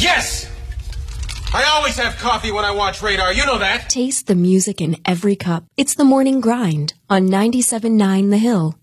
Yes! I always have coffee when I watch Radar. You know that. Taste the music in every cup. It's the Morning Grind on 97.9 The Hill.